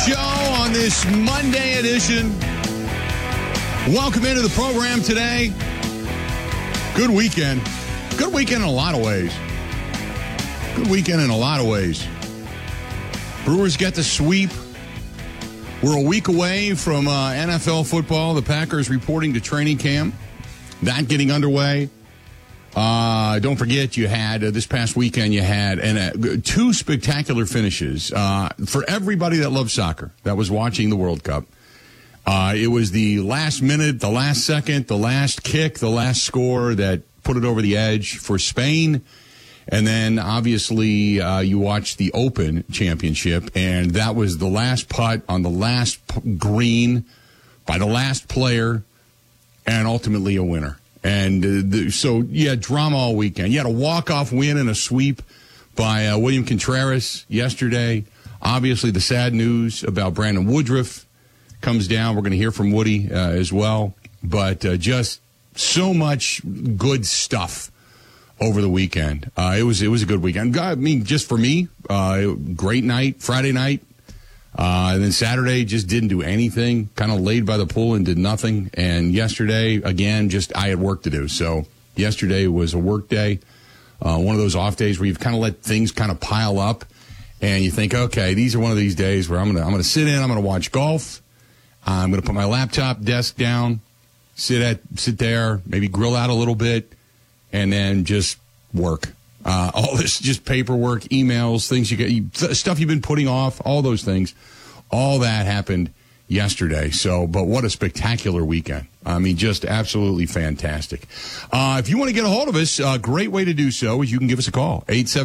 Show on this Monday edition. Welcome into the program today. Good weekend. Good weekend in a lot of ways. Good weekend in a lot of ways. Brewers get the sweep. We're a week away from NFL football. The Packers reporting to training camp. That getting underway. Don't forget, you had this past weekend. You had two spectacular finishes for everybody that loves soccer that was watching the World Cup. It was the last minute, the last second, the last kick, the last score that put it over the edge for Spain. And then, obviously, you watched the Open Championship, and that was the last putt on the last green by the last player, and ultimately a winner. And so, you had drama all weekend. You had a walk-off win and a sweep by William Contreras yesterday. Obviously, the sad news about Brandon Woodruff comes down. We're going to hear from Woody as well. But just so much good stuff over the weekend. It was a good weekend. I mean, just for me, great night, Friday night. And then Saturday just didn't do anything, kind of laid by the pool and did nothing. And yesterday, again, I had work to do. So yesterday was a work day, one of those off days where you've kind of let things kind of pile up. And you think, okay, these are one of these days where I'm gonna sit in, I'm going to watch golf. I'm going to put my laptop desk down, sit there, maybe grill out a little bit, and then just work. All this just paperwork, emails, things stuff you've been putting off, all those things. All that happened yesterday. So, but what a spectacular weekend. I mean, just absolutely fantastic. If you want to get a hold of us, a great way to do so is you can give us a call.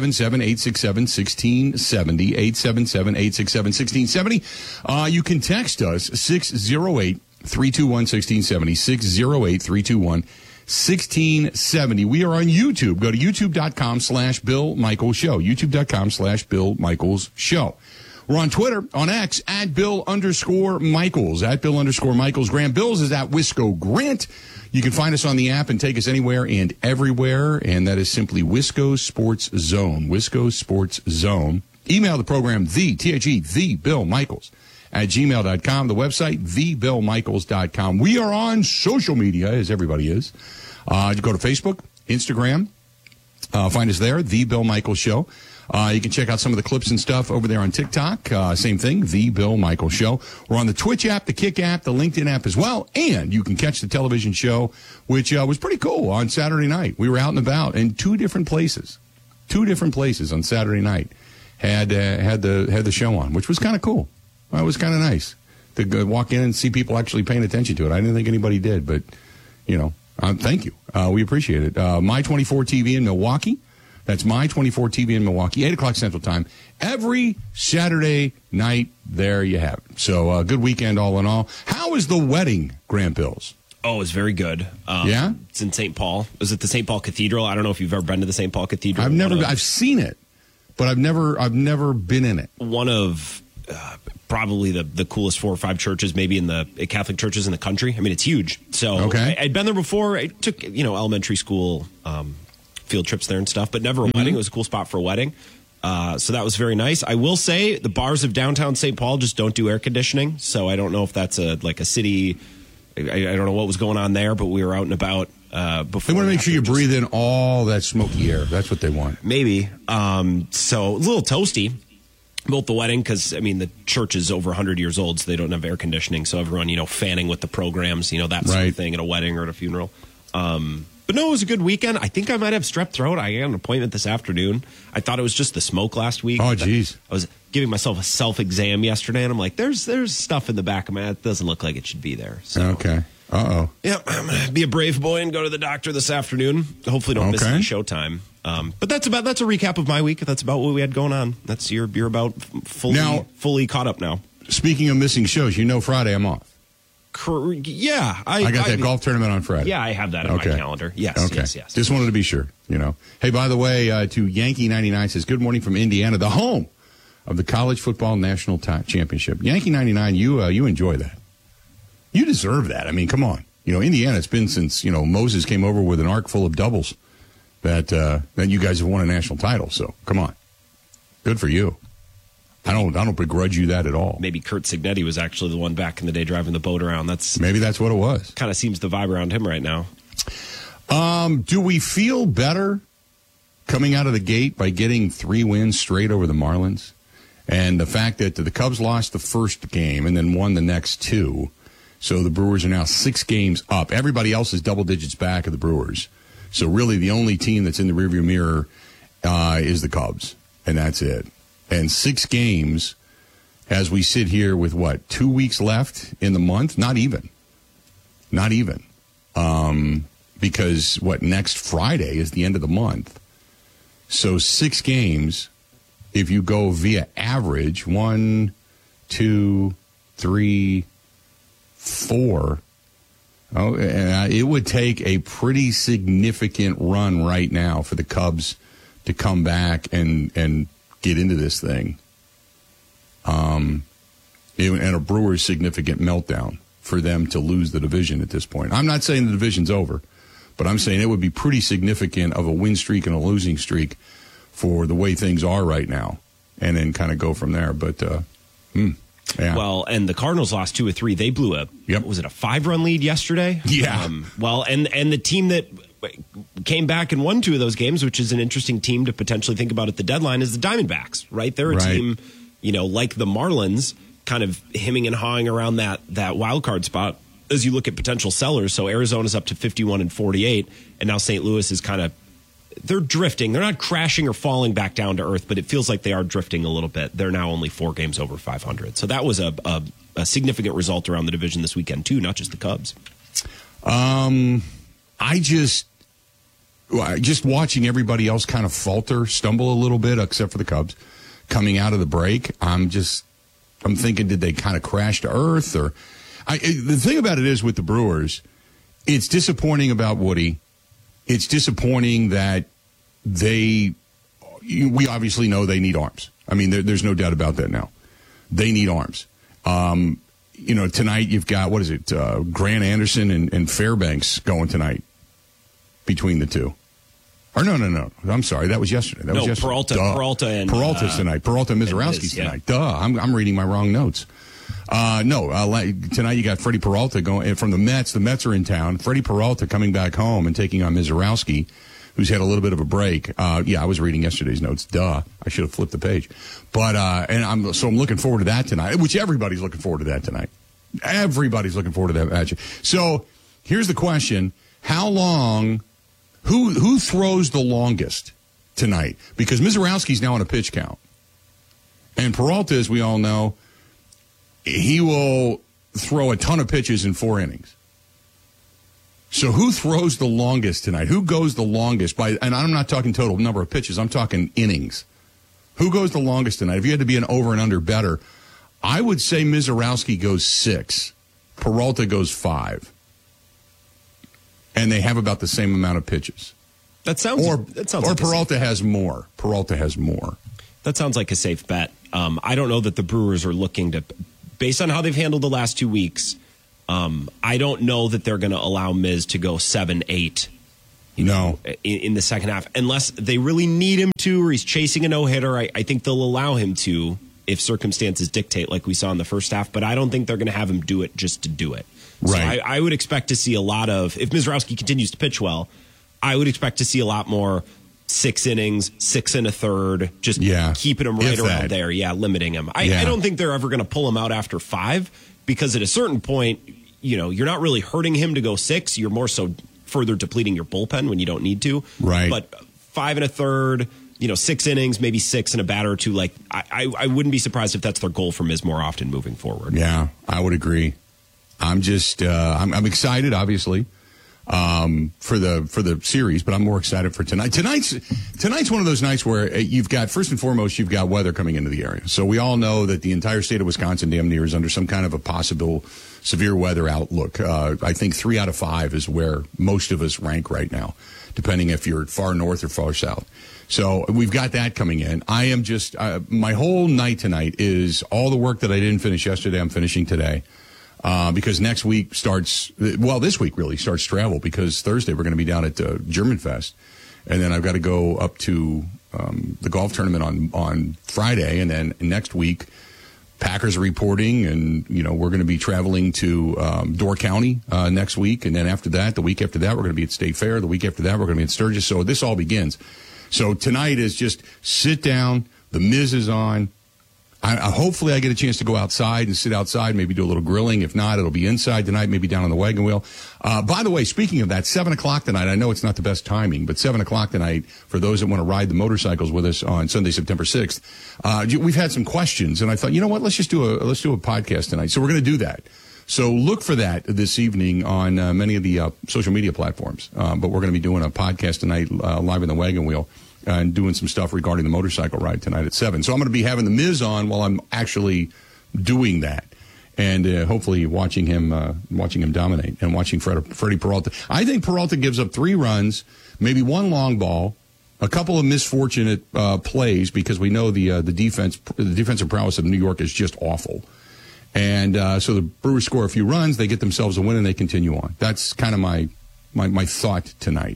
877-867-1670, 877-867-1670. You can text us, 608-321-1670, 608-321-1670. We are on YouTube. Go to youtube.com/Bill Michaels Show. youtube.com/Bill Michaels Show. We're on Twitter, on X, @Bill_Michaels, @Bill_Michaels. Grant Bills is @Wisco Grant. You can find us on the app and take us anywhere and everywhere, and that is simply Wisco Sports Zone. Wisco Sports Zone. Email the program, the Bill Michaels @gmail.com. The website, thebillmichaels.com. We are on social media, as everybody is. Go to Facebook, Instagram. Find us there, The Bill Michaels Show. You can check out some of the clips and stuff over there on TikTok. Same thing, The Bill Michaels Show. We're on the Twitch app, the Kick app, the LinkedIn app as well. And you can catch the television show, which was pretty cool on Saturday night. We were out and about in two different places on Saturday night. Had the show on, which was kind of cool. It was kind of nice to walk in and see people actually paying attention to it. I didn't think anybody did, but, thank you. We appreciate it. My24 TV in Milwaukee. That's My24 TV in Milwaukee, 8 o'clock Central Time. Every Saturday night, there you have it. So, good weekend all in all. How was the wedding, Grant Bills? Oh, it was very good. Yeah? It's in St. Paul. It was at the St. Paul Cathedral. I don't know if you've ever been to the St. Paul Cathedral. I've seen it, but I've never been in it. One of probably the coolest 4 or 5 churches, maybe in the Catholic churches in the country. I mean, it's huge. So okay. I'd been there before. I took, elementary school field trips there and stuff, but never a wedding. It was a cool spot for a wedding. So that was very nice. I will say the bars of downtown St. Paul just don't do air conditioning. So I don't know if that's a city. I don't know what was going on there, but we were out and about before. They want to make sure you breathe in all that smoky air. That's what they want. Maybe. So a little toasty. Both the wedding, because, the church is over 100 years old, so they don't have air conditioning. So everyone, fanning with the programs, that sort of thing at a wedding or at a funeral. But no, it was a good weekend. I think I might have strep throat. I had an appointment this afternoon. I thought it was just the smoke last week. Oh, geez. I was giving myself a self-exam yesterday, and I'm like, there's stuff in the back of my head. It doesn't look like it should be there. So. Okay. Uh-oh. Yeah, I'm going to be a brave boy and go to the doctor this afternoon. Hopefully don't miss any showtime. But that's a recap of my week. That's about what we had going on. That's you're about fully caught up now. Speaking of missing shows, Friday I'm off. Yeah. I got that golf tournament on Friday. Yeah, I have that in my calendar. Yes, okay. yes. Just wanted to be sure, Hey, by the way, to Yankee 99 says, good morning from Indiana, the home of the College Football National Championship. Yankee 99, you enjoy that. You deserve that. I mean, come on. Indiana, it's been since, Moses came over with an ark full of doubles that you guys have won a national title. So, come on. Good for you. I don't begrudge you that at all. Maybe Kurt Signetti was actually the one back in the day driving the boat around. Maybe that's what it was. Kind of seems the vibe around him right now. Do we feel better coming out of the gate by getting 3 wins straight over the Marlins? And the fact that the Cubs lost the first game and then won the next 2. So the Brewers are now 6 games up. Everybody else is double digits back of the Brewers. So really the only team that's in the rearview mirror is the Cubs. And that's it. And 6 games as we sit here with, 2 weeks left in the month? Not even. Because, next Friday is the end of the month. So 6 games, if you go via average, 1, 2, 3, 4, it would take a pretty significant run right now for the Cubs to come back and get into this thing. And a Brewers significant meltdown for them to lose the division at this point. I'm not saying the division's over, but I'm saying it would be pretty significant of a win streak and a losing streak for the way things are right now, and then kind of go from there. But, yeah. Well, and the Cardinals lost 2 or 3. They blew was it a 5-run lead yesterday? Yeah. And the team that came back and won 2 of those games, which is an interesting team to potentially think about at the deadline, is the Diamondbacks, right? They're a team, like the Marlins, kind of hemming and hawing around that wild card spot as you look at potential sellers. So Arizona's up to 51-48, and now St. Louis is they're drifting. They're not crashing or falling back down to earth, but it feels like they are drifting a little bit. They're now only 4 games over 500. So that was a significant result around the division this weekend too, not just the Cubs. Just watching everybody else kind of stumble a little bit, except for the Cubs, coming out of the break. I'm thinking, did they kind of crash to earth? Or the thing about it is with the Brewers, it's disappointing about Woody. It's disappointing that we obviously know they need arms. I mean, there's no doubt about that now. They need arms. Tonight you've got, Grant Anderson and Fairbanks going tonight between the two. Or no. I'm sorry. That was yesterday. That was yesterday. Peralta's tonight. Peralta and Mizorowski's tonight. Duh. I'm reading my wrong notes. Tonight you got Freddie Peralta going from the Mets. The Mets are in town. Freddie Peralta coming back home and taking on Mizorowski, who's had a little bit of a break. I was reading yesterday's notes. Duh. I should have flipped the page. But I'm looking forward to that tonight, which everybody's looking forward to that tonight. Everybody's looking forward to that match. So here's the question. How long, who throws the longest tonight? Because Mizorowski's now on a pitch count. And Peralta, as we all know, he will throw a ton of pitches in 4 innings. So who throws the longest tonight? Who goes the longest and I'm not talking total number of pitches, I'm talking innings. Who goes the longest tonight? If you had to be an over and under better, I would say Mizorowski goes 6. Peralta goes 5. And they have about the same amount of pitches. That sounds like Peralta has more. That sounds like a safe bet. I don't know that the Brewers are looking to, based on how they've handled the last 2 weeks, I don't know that they're going to allow Miz to go 7-8 in the second half. Unless they really need him to, or he's chasing a no-hitter, I think they'll allow him to if circumstances dictate, like we saw in the first half. But I don't think they're going to have him do it just to do it. Right. So I would expect to see a lot of, if Mizorowski continues to pitch well, I would expect to see a lot more 6 innings, 6 1/3, just keeping him right around there. Yeah, limiting him. I don't think they're ever going to pull him out after 5, because at a certain point, you're not really hurting him to go 6. You're more so further depleting your bullpen when you don't need to. Right. But 5 1/3, 6 innings, maybe 6 and a batter or 2. Like I wouldn't be surprised if that's their goal for Miz more often moving forward. Yeah, I would agree. I'm just I'm excited, obviously, for the series, but I'm more excited for tonight. Tonight's one of those nights where you've got, first and foremost, you've got weather coming into the area. So we all know that the entire state of Wisconsin damn near is under some kind of a possible severe weather outlook. I think 3 out of 5 is where most of us rank right now, depending if you're far north or far south. So we've got that coming in. I am just my whole night tonight is all the work that I didn't finish yesterday, I'm finishing today. Because next week this week really starts travel, because Thursday we're going to be down at German Fest. And then I've got to go up to the golf tournament on Friday. And then next week, Packers are reporting, and, we're going to be traveling to Door County next week. And then after that, the week after that, we're going to be at State Fair. The week after that, we're going to be at Sturgis. So this all begins. So tonight is just sit down. The Miz is on. Hopefully I get a chance to go outside and sit outside, maybe do a little grilling. If not, it'll be inside tonight, maybe down on the wagon wheel. By the way, speaking of that, 7 o'clock tonight, I know it's not the best timing, but 7 o'clock tonight, for those that want to ride the motorcycles with us on Sunday, September 6th, we've had some questions, and I thought, you know what, let's do a podcast tonight. So we're going to do that. So look for that this evening on many of the social media platforms. But we're going to be doing a podcast tonight live in the wagon wheel. And doing some stuff regarding the motorcycle ride tonight at 7. So I'm going to be having the Miz on while I'm actually doing that, and hopefully watching him dominate and watching Freddie Peralta. I think Peralta gives up 3 runs, maybe 1 long ball, a couple of misfortunate plays, because we know the defensive prowess of New York is just awful. And so the Brewers score a few runs, they get themselves a win, and they continue on. That's kind of my thought tonight.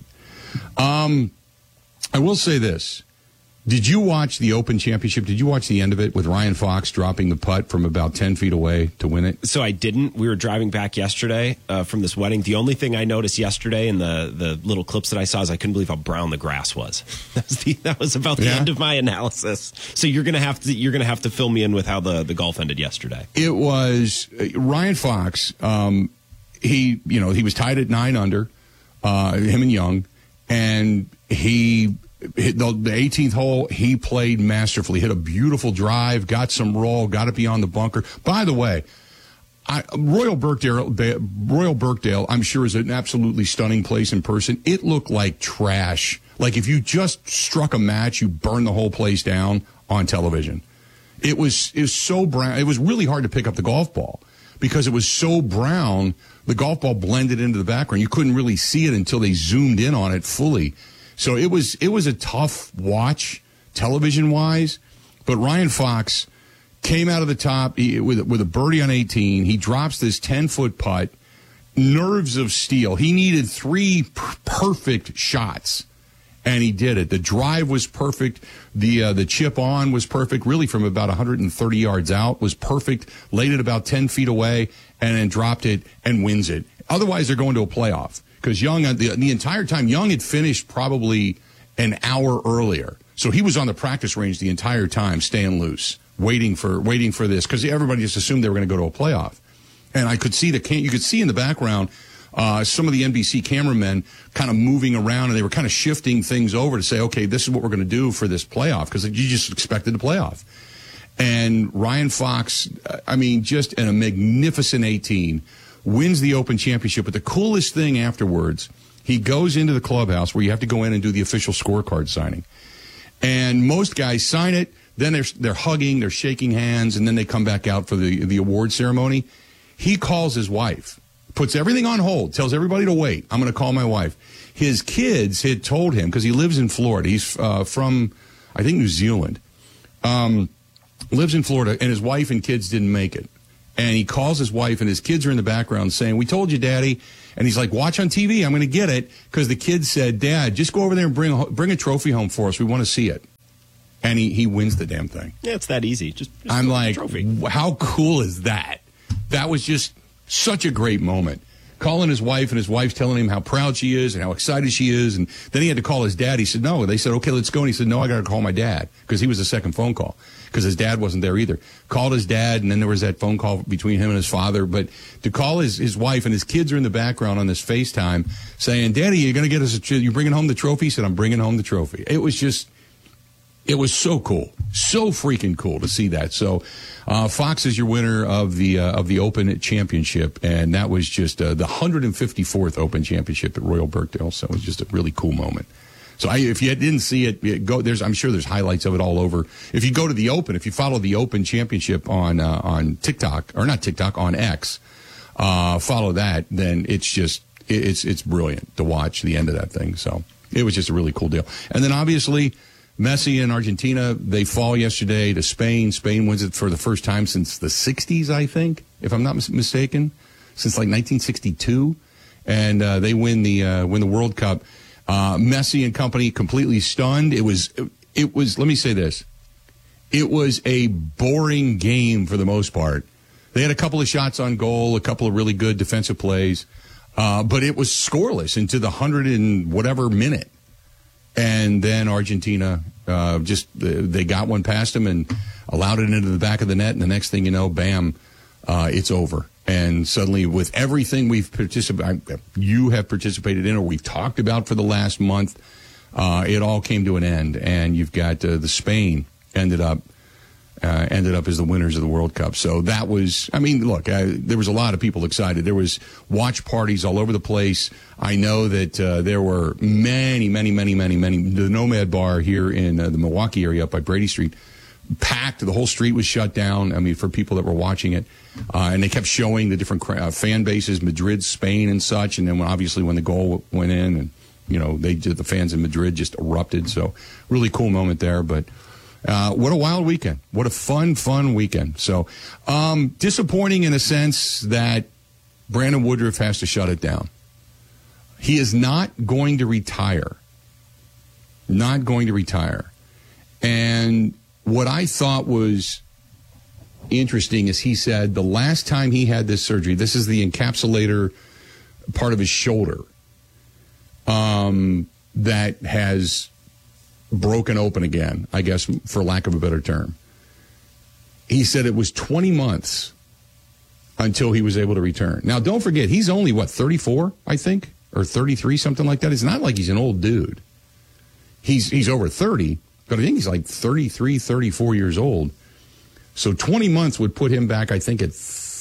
I will say this. Did you watch the Open Championship? Did you watch the end of it with Ryan Fox dropping the putt from about 10 feet away to win it? So I didn't. We were driving back yesterday from this wedding. The only thing I noticed yesterday in the little clips that I saw is I couldn't believe how brown the grass was. That was about the end of my analysis. So you're gonna have to fill me in with how the golf ended yesterday. It was Ryan Fox. He was tied at 9 under, him and Young, and he hit the 18th hole. He played masterfully, hit a beautiful drive, got some roll, got it beyond the bunker. By the way, Royal Birkdale, I'm sure, is an absolutely stunning place in person. It looked like trash. Like if you just struck a match, you burned the whole place down on television. It was so brown. It was really hard to pick up the golf ball because it was so brown. The golf ball blended into the background. You couldn't really see it until they zoomed in on it fully. So it was a tough watch television-wise. But Ryan Fox came out of the top with a birdie on 18. He drops this 10-foot putt, nerves of steel. He needed 3 perfect shots, and he did it. The drive was perfect. The chip on was perfect, really from about 130 yards out, was perfect. Laid it about 10 feet away, and then dropped it and wins it. Otherwise, they're going to a playoff. Because Young, the entire time, Young had finished probably an hour earlier. So he was on the practice range the entire time, staying loose, waiting for this. Because everybody just assumed they were going to go to a playoff. And I could see you could see in the background some of the NBC cameramen kind of moving around, and they were kind of shifting things over to say, okay, this is what we're going to do for this playoff, because you just expected the playoff. And Ryan Fox, just in a magnificent 18, wins the Open Championship. But the coolest thing afterwards, he goes into the clubhouse where you have to go in and do the official scorecard signing. And most guys sign it, then they're hugging, they're shaking hands, and then they come back out for the award ceremony. He calls his wife, puts everything on hold, tells everybody to wait. I'm going to call my wife. His kids had told him, because he lives in Florida. He's from, I think, New Zealand. Lives in Florida, and his wife and kids didn't make it. And he calls his wife, and his kids are in the background saying, "We told you, Daddy." And he's like, "Watch on TV. I'm going to get it." Because the kids said, "Dad, just go over there and bring a trophy home for us. We want to see it." And he wins the damn thing. Yeah, it's that easy. Just I'm like, how cool is that? That was just such a great moment. Calling his wife, and his wife's telling him how proud she is and how excited she is. And then he had to call his dad. He said, no. They said, okay, let's go. And he said, no, I got to call my dad, because he was the second phone call, because his dad wasn't there either. Called his dad, and then there was that phone call between him and his father. But to call his wife, and his kids are in the background on this FaceTime saying, Daddy, you're going to get us you bringing home the trophy? He said, I'm bringing home the trophy. It was so cool. So freaking cool to see that. So Fox is your winner of the Open Championship, and that was just the 154th Open Championship at Royal Birkdale. So it was just a really cool moment. So if you didn't see it, I'm sure there's highlights of it all over. If you go to the Open, if you follow the Open Championship on TikTok, or not TikTok, on X, follow that, then it's brilliant to watch the end of that thing. So it was just a really cool deal. And then obviously Messi and Argentina, they fall yesterday to Spain. Spain wins it for the first time since the 60s, I think, if I'm not mistaken, since like 1962. And they win the World Cup. Messi and company completely stunned. It was, let me say this. It was a boring game for the most part. They had a couple of shots on goal, a couple of really good defensive plays, but it was scoreless into the 100 and whatever minute. And then Argentina they got one past them and allowed it into the back of the net. And the next thing you know, bam, it's over. And suddenly, with everything you have participated in or we've talked about for the last month, it all came to an end. And you've got the Spain ended up as the winners of the World Cup. So that was, I mean, look, there was a lot of people excited. There was watch parties all over the place. I know that there were many. The Nomad Bar here in the Milwaukee area up by Brady Street, packed. The whole street was shut down, I mean, for people that were watching it. And they kept showing the different fan bases, Madrid, Spain, and such. And then obviously when the goal went in, and, you know, the fans in Madrid just erupted. So really cool moment there. But what a wild weekend. What a fun weekend. So disappointing in a sense that Brandon Woodruff has to shut it down. He is not going to retire. Not going to retire. And what I thought was interesting is he said the last time he had this surgery, this is the encapsulator part of his shoulder that has broken open again, I guess, for lack of a better term. He said it was 20 months until he was able to return. Now, don't forget, he's only, 34, I think, or 33, something like that. It's not like he's an old dude. He's over 30, but I think he's like 33, 34 years old. So 20 months would put him back, I think, at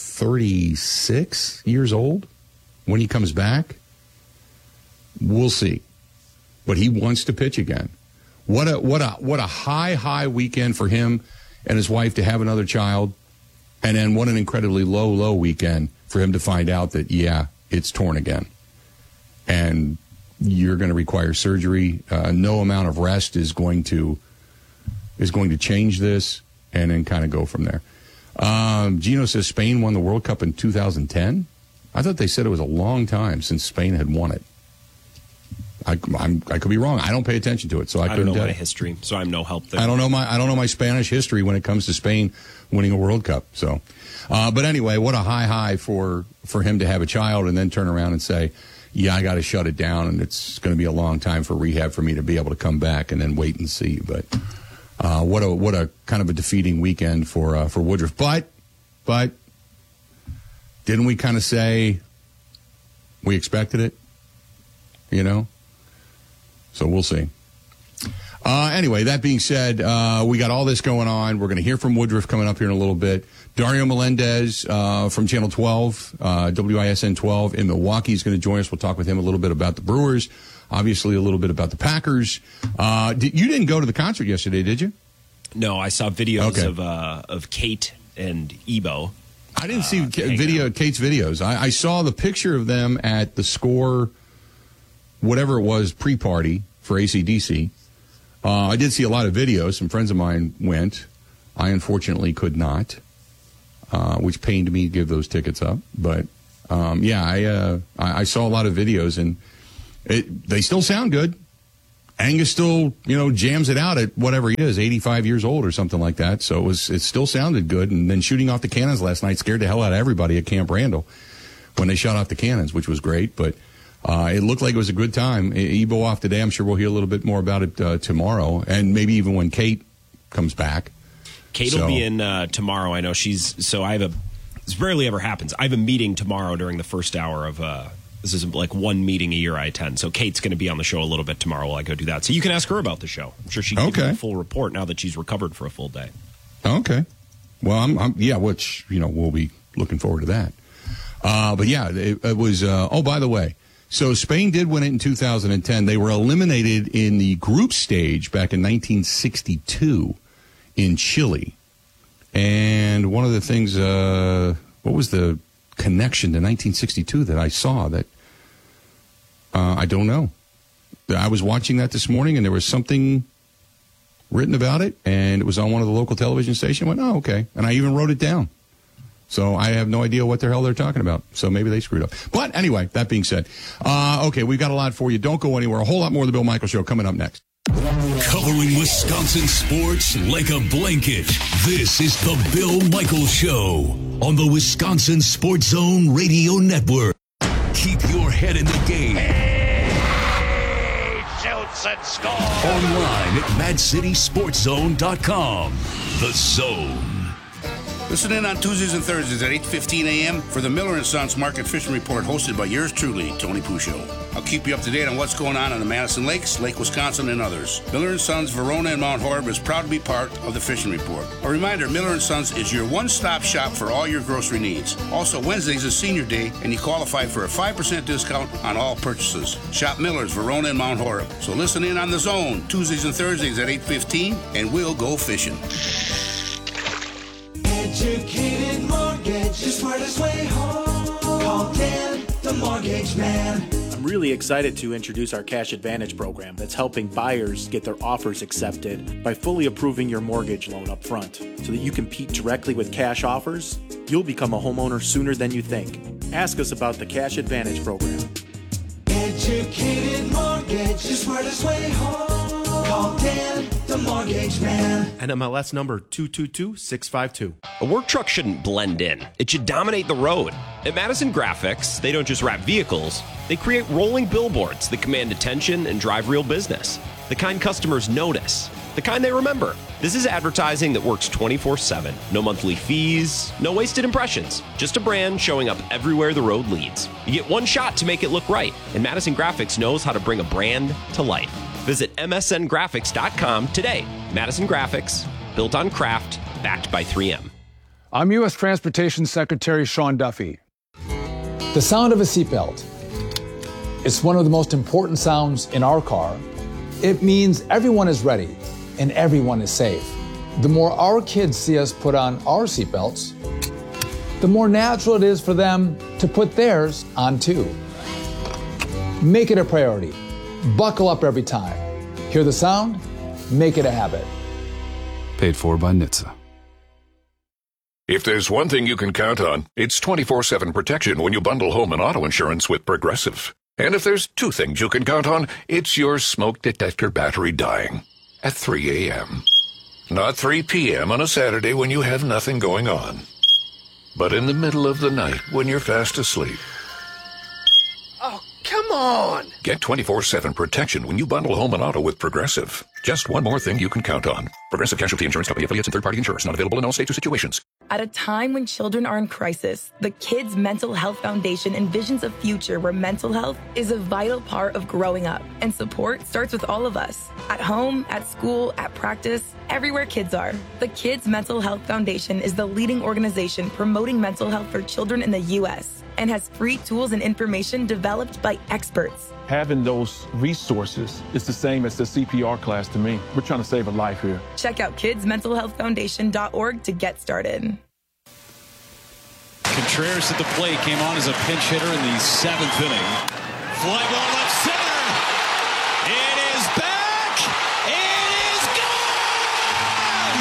36 years old when he comes back. We'll see. But he wants to pitch again. What a high weekend for him and his wife to have another child. And then what an incredibly low weekend for him to find out that, yeah, it's torn again. And you're going to require surgery. No amount of rest is going to change this, and then kind of go from there. Gino says Spain won the World Cup in 2010. I thought they said it was a long time since Spain had won it. I could be wrong. I don't pay attention to it, so I couldn't don't know tell. My history, so I'm no help there. I don't know my Spanish history when it comes to Spain winning a World Cup. So, but anyway, what a high for him to have a child and then turn around and say, "Yeah, I got to shut it down, and it's going to be a long time for rehab for me to be able to come back and then wait and see." But what a kind of a defeating weekend for Woodruff. But didn't we kind of say we expected it? You know. So we'll see. Anyway, that being said, we got all this going on. We're going to hear from Woodruff coming up here in a little bit. Dario Melendez from Channel 12, WISN 12 in Milwaukee is going to join us. We'll talk with him a little bit about the Brewers, obviously a little bit about the Packers. You didn't go to the concert yesterday, did you? No, I saw videos of Kate and Ebo. I didn't see Kate's videos. I saw the picture of them at the Score, whatever it was, pre-party for AC/DC. I did see a lot of videos. Some friends of mine went. I unfortunately could not, which pained me to give those tickets up. But, I saw a lot of videos, and they still sound good. Angus still, jams it out at whatever he is, 85 years old or something like that. So it still sounded good. And then shooting off the cannons last night scared the hell out of everybody at Camp Randall when they shot off the cannons, which was great. But it looked like it was a good time. Ebo off today. I'm sure we'll hear a little bit more about it tomorrow, and maybe even when Kate comes back. Kate will be in tomorrow. I know this rarely ever happens. I have a meeting tomorrow during the first hour of this is like one meeting a year I attend. So Kate's going to be on the show a little bit tomorrow while I go do that. So you can ask her about the show. I'm sure she can give you a full report now that she's recovered for a full day. Okay. Well, which we'll be looking forward to that. But yeah, it was. By the way. So Spain did win it in 2010. They were eliminated in the group stage back in 1962 in Chile. And one of the things, what was the connection to 1962 that I saw that I don't know. I was watching that this morning, and there was something written about it, and it was on one of the local television stations. I went, oh, okay. And I even wrote it down. So I have no idea what the hell they're talking about. So maybe they screwed up. But anyway, that being said, okay, we've got a lot for you. Don't go anywhere. A whole lot more of the Bill Michaels Show coming up next. Covering Wisconsin sports like a blanket. This is the Bill Michaels Show on the Wisconsin Sports Zone Radio Network. Keep your head in the game. He shoots and scores. Online at MadCitySportsZone.com. The Zone. Listen in on Tuesdays and Thursdays at 8:15 a.m. for the Miller & Sons Market Fishing Report hosted by yours truly, Tony Puccio. I'll keep you up to date on what's going on the Madison Lakes, Lake Wisconsin, and others. Miller & Sons, Verona, and Mount Horeb is proud to be part of the Fishing Report. A reminder, Miller & Sons is your one-stop shop for all your grocery needs. Also, Wednesdays is Senior Day, and you qualify for a 5% discount on all purchases. Shop Miller's, Verona, and Mount Horeb. So listen in on The Zone, Tuesdays and Thursdays at 8:15, and we'll go fishing. Educated Mortgage, the smartest way home. Call Dan, the Mortgage Man. I'm really excited to introduce our Cash Advantage program that's helping buyers get their offers accepted by fully approving your mortgage loan up front. So that you compete directly with cash offers, you'll become a homeowner sooner than you think. Ask us about the Cash Advantage program. Educated Mortgage, the smartest way home. Call Dan, the Mortgage Man. NMLS number 222652. A work truck shouldn't blend in. It should dominate the road. At Madison Graphics, they don't just wrap vehicles. They create rolling billboards that command attention and drive real business. The kind customers notice. The kind they remember. This is advertising that works 24/7. No monthly fees, no wasted impressions. Just a brand showing up everywhere the road leads. You get one shot to make it look right, and Madison Graphics knows how to bring a brand to life. Visit msngraphics.com today. Madison Graphics, built on craft, backed by 3M. I'm U.S. Transportation Secretary Sean Duffy. The sound of a seatbelt. It's one of the most important sounds in our car. It means everyone is ready and everyone is safe. The more our kids see us put on our seatbelts, the more natural it is for them to put theirs on too. Make it a priority. Buckle up every time. Hear the sound? Make it a habit. Paid for by NHTSA. If there's one thing you can count on, it's 24/7 protection when you bundle home and auto insurance with Progressive. And if there's two things you can count on, it's your smoke detector battery dying at 3 a.m. Not 3 p.m. on a Saturday when you have nothing going on, but in the middle of the night when you're fast asleep. Oh, come on! Get 24/7 protection when you bundle home and auto with Progressive. Just one more thing you can count on. Progressive Casualty Insurance Company affiliates and third-party insurers. Not available in all states or situations. At a time when children are in crisis, the Kids Mental Health Foundation envisions a future where mental health is a vital part of growing up. And support starts with all of us. At home, at school, at practice, everywhere kids are. The Kids Mental Health Foundation is the leading organization promoting mental health for children in the U.S. and has free tools and information developed by experts. Having those resources is the same as the CPR class to me. We're trying to save a life here. Check out kidsmentalhealthfoundation.org to get started. Contreras at the plate, came on as a pinch hitter in the 7th inning. Fly ball left center. It is back. It is gone.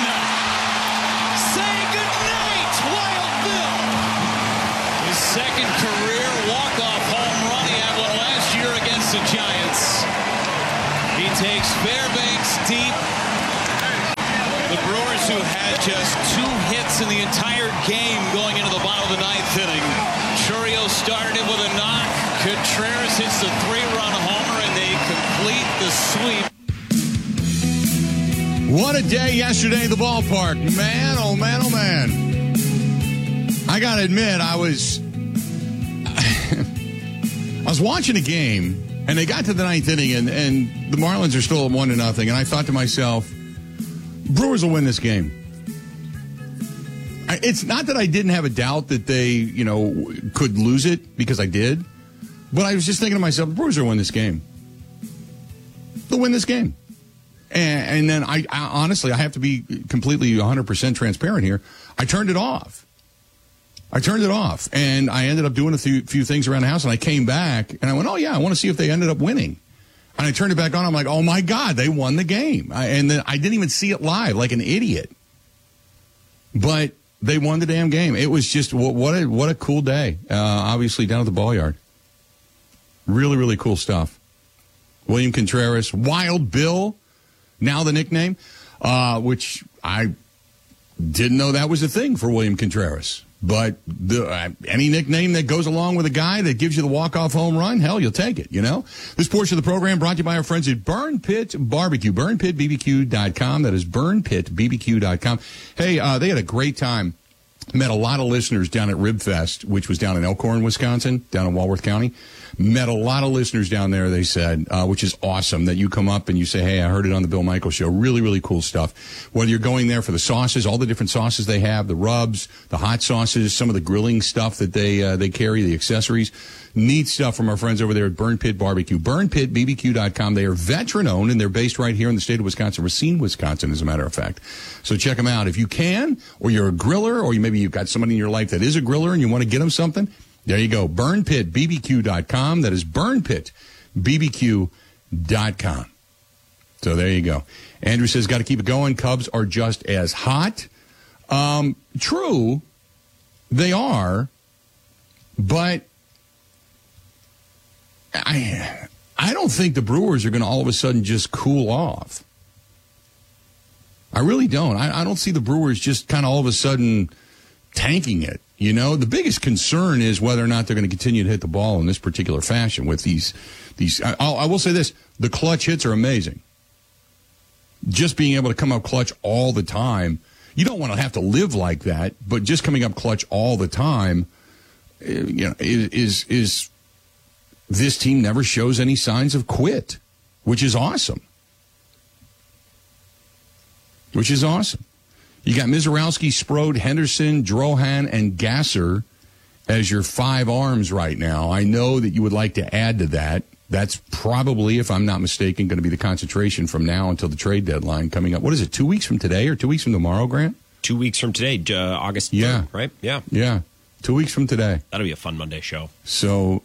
Say goodnight, Wild Bill. His second career walk-off home run. He had one last year against the Giants. He takes Fairbanks deep. The Brewers, who had just 2 hits in the entire game going into the bottom of the 9th inning. Chourio started it with a knock. Contreras hits the 3-run homer, and they complete the sweep. What a day yesterday in the ballpark. Man, oh man, oh man. I got to admit, I was watching a game, and they got to the 9th inning, and the Marlins are still at 1-0, and I thought to myself, Brewers will win this game. It's not that I didn't have a doubt that they, could lose it, because I did. But I was just thinking to myself, the Brewers will win this game. They'll win this game. And then I honestly, I have to be completely 100% transparent here. I turned it off. And I ended up doing a few things around the house, and I came back, and I went, oh, yeah, I want to see if they ended up winning. And I turned it back on. I'm like, oh, my God, they won the game. And then I didn't even see it live like an idiot. But They won the damn game. It was just what a cool day. Obviously down at the ball yard. Really, really cool stuff. William Contreras, Wild Bill, now the nickname, which I didn't know that was a thing for William Contreras. But any nickname that goes along with a guy that gives you the walk-off home run, hell, you'll take it, you know? This portion of the program brought to you by our friends at Burn Pit Barbecue, burnpitbbq.com. That is burnpitbbq.com. Hey, they had a great time. Met a lot of listeners down at Ribfest, which was down in Elkhorn, Wisconsin, down in Walworth County. Met a lot of listeners down there, they said, which is awesome that you come up and you say, hey, I heard it on the Bill Michaels Show. Really, really cool stuff. Whether you're going there for the sauces, all the different sauces they have, the rubs, the hot sauces, some of the grilling stuff that they carry, the accessories. Neat stuff from our friends over there at Burn Pit Barbecue. BurnPitBBQ.com. They are veteran-owned, and they're based right here in the state of Wisconsin, Racine, Wisconsin, as a matter of fact. So check them out. If you can, or you're a griller, or maybe you've got somebody in your life that is a griller and you want to get them something, there you go. BurnPitBBQ.com. That is BurnPitBBQ.com. So there you go. Andrew says, got to keep it going. Cubs are just as hot. True, they are, but I don't think the Brewers are going to all of a sudden just cool off. I really don't. I don't see the Brewers just kind of all of a sudden tanking it. You know, the biggest concern is whether or not they're going to continue to hit the ball in this particular fashion with these. I will say this: the clutch hits are amazing. Just being able to come up clutch all the time. You don't want to have to live like that, but just coming up clutch all the time, you know, is this team never shows any signs of quit, which is awesome. Which is awesome. You got Mizorowski, Sprode, Henderson, Drohan, and Gasser as your five arms right now. I know that you would like to add to that. That's probably, if I'm not mistaken, going to be the concentration from now until the trade deadline coming up. What is it, 2 weeks from today or 2 weeks from tomorrow, Grant? 2 weeks from today, August 3rd, right? Yeah. Yeah, 2 weeks from today. That'll be a fun Monday show. So,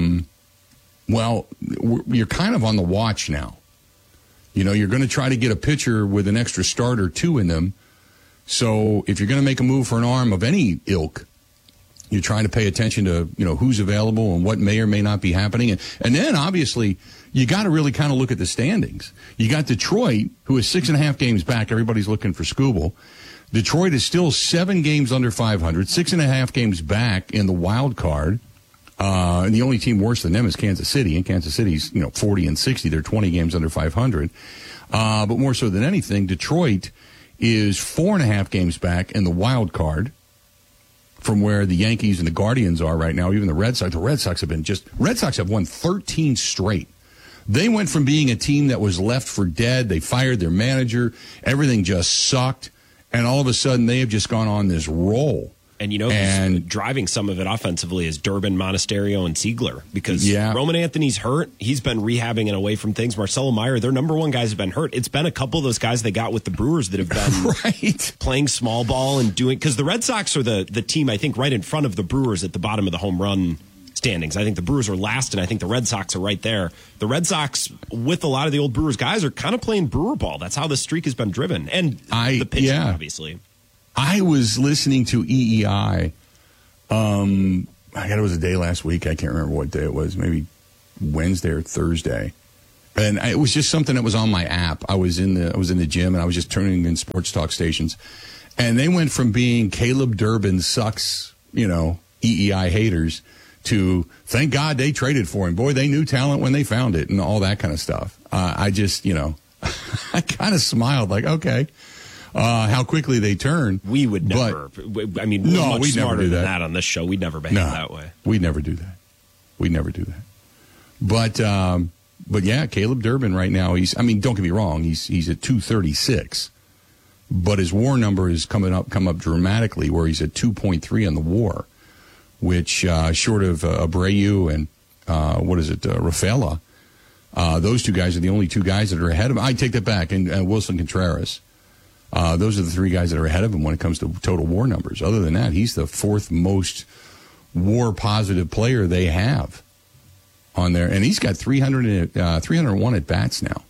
well, you're kind of on the watch now. You know, you're going to try to get a pitcher with an extra start or two in them. So if you're going to make a move for an arm of any ilk, you're trying to pay attention to, you know, who's available and what may or may not be happening. And then, obviously, you got to really kind of look at the standings. You got Detroit, who is 6.5 games back. Everybody's looking for Skubal. Detroit is still 7 games under 500, 6.5 games back in the wild card. And the only team worse than them is Kansas City. And Kansas City's, 40 and 60. They're 20 games under 500. But more so than anything, Detroit is 4.5 games back in the wild card from where the Yankees and the Guardians are right now. Even the Red Sox. The Red Sox have won 13 straight. They went from being a team that was left for dead. They fired their manager. Everything just sucked. And all of a sudden, they have just gone on this roll. And driving some of it offensively is Durbin, Monasterio, and Siegler. Because Roman Anthony's hurt. He's been rehabbing and away from things. Marcelo Meyer, their number one guys have been hurt. It's been a couple of those guys they got with the Brewers that have been playing small ball and doing... Because the Red Sox are the team, I think, right in front of the Brewers at the bottom of the home run standings. I think the Brewers are last, and I think the Red Sox are right there. The Red Sox, with a lot of the old Brewers guys, are kind of playing Brewer ball. That's how the streak has been driven. And the pitching, obviously. I was listening to EEI. I guess it was a day last week. I can't remember what day it was. Maybe Wednesday or Thursday. And it was just something that was on my app. I was in the gym and I was just turning in sports talk stations. And they went from being Caleb Durbin sucks, EEI haters, to thank God they traded for him. Boy, they knew talent when they found it and all that kind of stuff. I just, I kind of smiled like, okay. How quickly they turn. We would never. We'd much smarter than that on this show. We'd never behave that way. We'd never do that. But yeah, Caleb Durbin right now, don't get me wrong, he's at 236. But his WAR number is come up dramatically where he's at 2.3 on the WAR, which short of Abreu and Rafaela, those two guys are the only two guys that are ahead of him. I take that back, and Wilson Contreras. Those are the three guys that are ahead of him when it comes to total WAR numbers. Other than that, he's the fourth most WAR-positive player they have on there. And he's got 301 at-bats now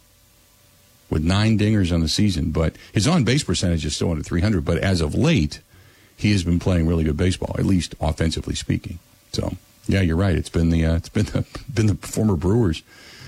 with 9 dingers on the season. But his on-base percentage is still under 300. But as of late, he has been playing really good baseball, at least offensively speaking. So, yeah, you're right. It's been the former Brewers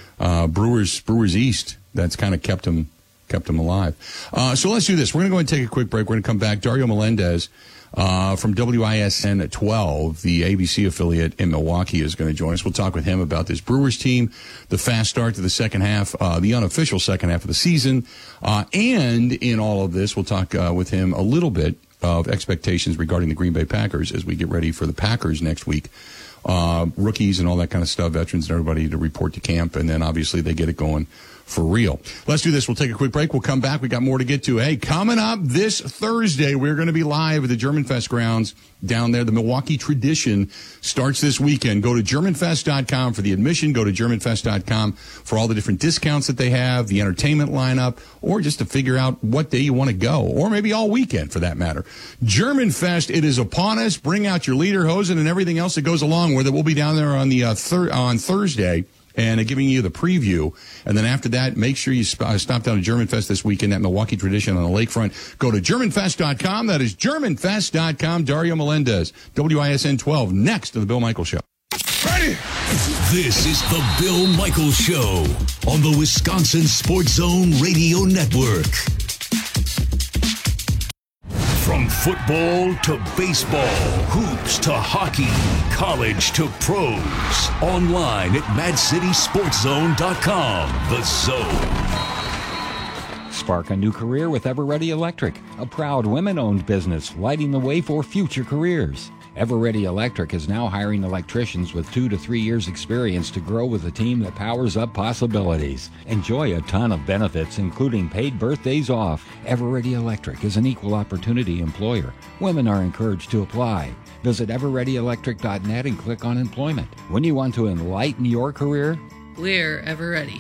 East that's kind of kept him alive. So let's do this. We're going to go ahead and take a quick break. We're going to come back. Dario Melendez from WISN 12, the ABC affiliate in Milwaukee, is going to join us. We'll talk with him about this Brewers team, the fast start to the second half, the unofficial second half of the season. And in all of this, we'll talk with him a little bit of expectations regarding the Green Bay Packers as we get ready for the Packers next week. Rookies and all that kind of stuff, veterans and everybody to report to camp, and then obviously they get it going for real. Let's do this. We'll take a quick break. We'll come back. We got more to get to. Hey, coming up this Thursday, we're going to be live at the Germanfest grounds down there. The Milwaukee Tradition starts this weekend. Go to GermanFest.com for the admission. Go to GermanFest.com for all the different discounts that they have, the entertainment lineup, or just to figure out what day you want to go, or maybe all weekend for that matter. Germanfest, it is upon us. Bring out your lederhosen and everything else that goes along with it. We'll be down there on the on Thursday and giving you the preview. And then after that, make sure you stop down to Germanfest this weekend at Milwaukee Tradition on the lakefront. Go to GermanFest.com. That is GermanFest.com. Dario Melendez, WISN 12, next to the Bill Michaels Show. Ready? This is the Bill Michaels Show on the Wisconsin Sports Zone Radio Network. From football to baseball, hoops to hockey, college to pros. Online at MadCitySportsZone.com. The Zone. Spark a new career with Everready Electric, a proud women-owned business lighting the way for future careers. Everready Electric is now hiring electricians with 2 to 3 years experience to grow with a team that powers up possibilities. Enjoy a ton of benefits, including paid birthdays off. Everready Electric is an equal opportunity employer. Women are encouraged to apply. Visit everreadyelectric.net and click on employment. When you want to enlighten your career, we're Everready.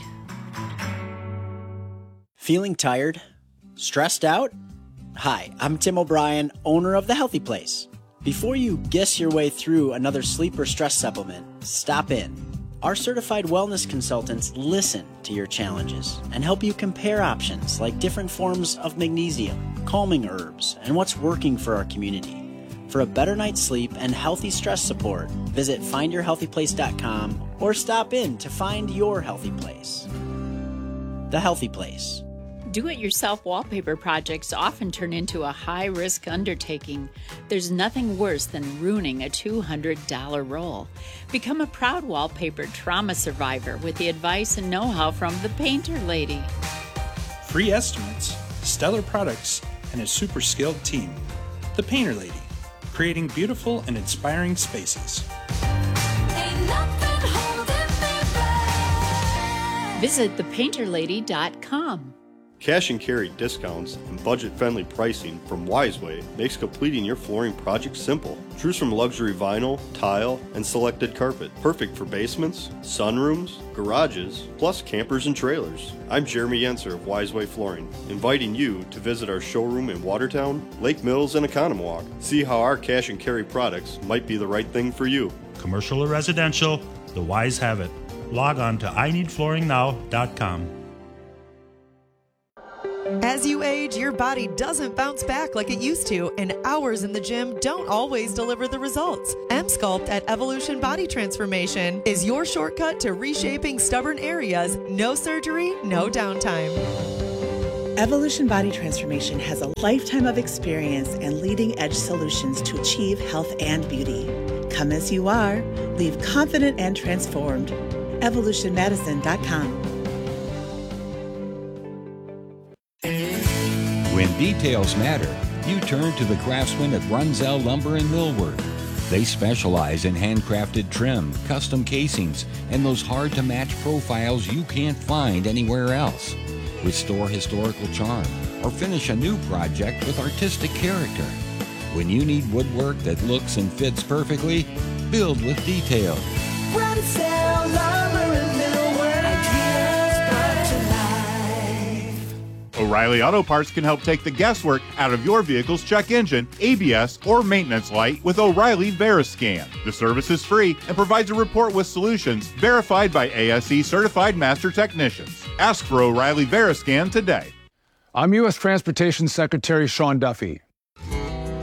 Feeling tired? Stressed out? Hi, I'm Tim O'Brien, owner of The Healthy Place. Before you guess your way through another sleep or stress supplement, stop in. Our certified wellness consultants listen to your challenges and help you compare options like different forms of magnesium, calming herbs, and what's working for our community. For a better night's sleep and healthy stress support, visit findyourhealthyplace.com or stop in to find your healthy place. The Healthy Place. Do-it-yourself wallpaper projects often turn into a high-risk undertaking. There's nothing worse than ruining a $200 roll. Become a proud wallpaper trauma survivor with the advice and know-how from the Painter Lady. Free estimates, stellar products, and a super skilled team. The Painter Lady, creating beautiful and inspiring spaces. Visit thepainterlady.com. Cash and carry discounts and budget-friendly pricing from Wiseway makes completing your flooring project simple. Choose from luxury vinyl, tile, and selected carpet. Perfect for basements, sunrooms, garages, plus campers and trailers. I'm Jeremy Yenser of Wiseway Flooring, inviting you to visit our showroom in Watertown, Lake Mills, and Economwalk. See how our cash and carry products might be the right thing for you. Commercial or residential, the Wise have it. Log on to INeedFlooringNow.com. As you age, your body doesn't bounce back like it used to, and hours in the gym don't always deliver the results. M-Sculpt at Evolution Body Transformation is your shortcut to reshaping stubborn areas. No surgery, no downtime. Evolution Body Transformation has a lifetime of experience and leading-edge solutions to achieve health and beauty. Come as you are, leave confident and transformed. EvolutionMedicine.com. when details matter, you turn to the craftsmen at Runzel Lumber in Millward. They specialize in handcrafted trim, custom casings, and those hard-to-match profiles you can't find anywhere else. Restore historical charm or finish a new project with artistic character. When you need woodwork that looks and fits perfectly, build with detail. Runzel Lumber in Millward. Ideas brought to life. O'Reilly Auto Parts can help take the guesswork out of your vehicle's check engine, ABS, or maintenance light with O'Reilly Veriscan. The service is free and provides a report with solutions verified by ASE certified master technicians. Ask for O'Reilly Veriscan today. I'm U.S. Transportation Secretary Sean Duffy.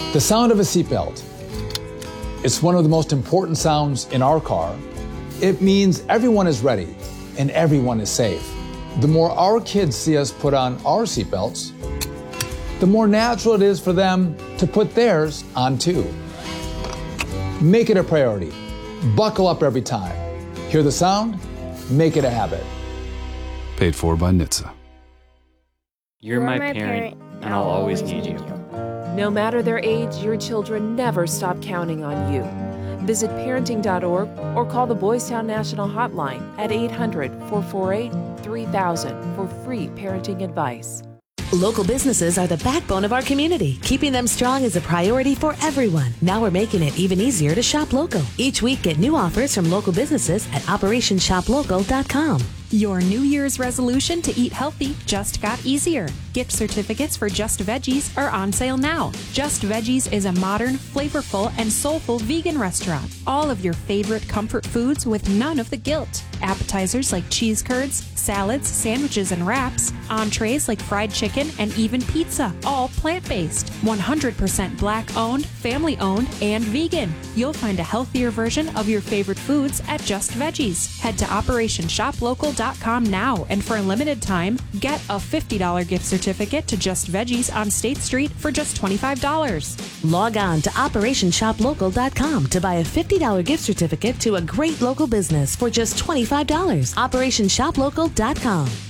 The sound of a seatbelt. It's one of the most important sounds in our car. It means everyone is ready and everyone is safe. The more our kids see us put on our seatbelts, the more natural it is for them to put theirs on too. Make it a priority. Buckle up every time. Hear the sound? Make it a habit. Paid for by NHTSA. You're my parent, and I'll always need you. No matter their age, your children never stop counting on you. Visit parenting.org or call the Boys Town National Hotline at 800-448-3000 for free parenting advice. Local businesses are the backbone of our community. Keeping them strong is a priority for everyone. Now we're making it even easier to shop local. Each week, get new offers from local businesses at OperationShopLocal.com. Your New Year's resolution to eat healthy just got easier. Gift certificates for Just Veggies are on sale now. Just Veggies is a modern, flavorful, and soulful vegan restaurant. All of your favorite comfort foods with none of the guilt. Appetizers like cheese curds, salads, sandwiches, and wraps. Entrees like fried chicken and even pizza. All plant-based. 100% Black-owned, family-owned, and vegan. You'll find a healthier version of your favorite foods at Just Veggies. Head to OperationShopLocal.com now, and for a limited time, get a $50 gift certificate to Just Veggies on State Street for just $25. Log on to OperationShopLocal.com to buy a $50 gift certificate to a great local business for just $25. OperationShopLocal.com.